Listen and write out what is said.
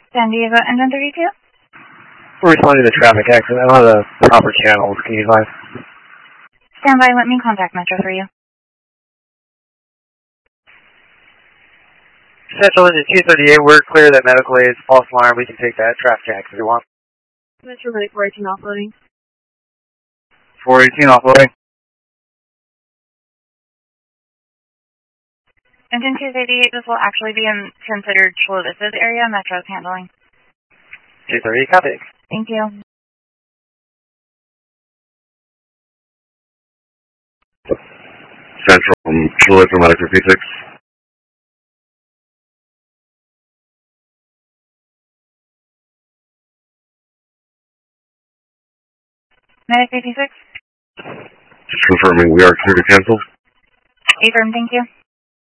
San Diego Engine 32? We're responding to traffic accident. I don't have the proper channels. Can you advise? Stand by. Let me contact Metro for you. Central Engine 238, we're clear that medical aid is false alarm. We can take that traffic accident if you want. Metro Medic 418 offloading. 418 offloading. Engine 288, this will actually be considered Chula-Vistas area. Metro's handling. 238, copy. Thank you. Central from Chula to Medic 56. Medic 56? Just confirming we are clear to cancel. Affirm, thank you.